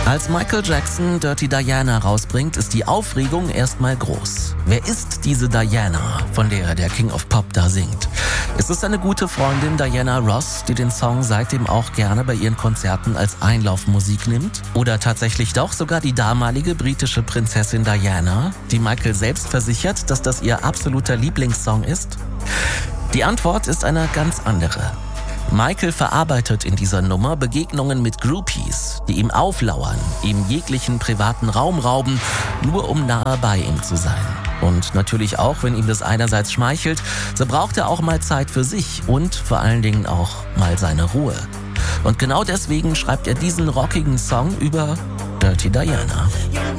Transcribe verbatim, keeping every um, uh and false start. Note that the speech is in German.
Als Michael Jackson Dirty Diana rausbringt, ist die Aufregung erstmal groß. Wer ist diese Diana, von der der King of Pop da singt? Ist es seine gute Freundin Diana Ross, die den Song seitdem auch gerne bei ihren Konzerten als Einlaufmusik nimmt? Oder tatsächlich doch sogar die damalige britische Prinzessin Diana, die Michael selbst versichert, dass das ihr absoluter Lieblingssong ist? Die Antwort ist eine ganz andere. Michael verarbeitet in dieser Nummer Begegnungen mit Groupies, die ihm auflauern, ihm jeglichen privaten Raum rauben, nur um nahe bei ihm zu sein. Und natürlich auch, wenn ihm das einerseits schmeichelt, so braucht er auch mal Zeit für sich und vor allen Dingen auch mal seine Ruhe. Und genau deswegen schreibt er diesen rockigen Song über Dirty Diana.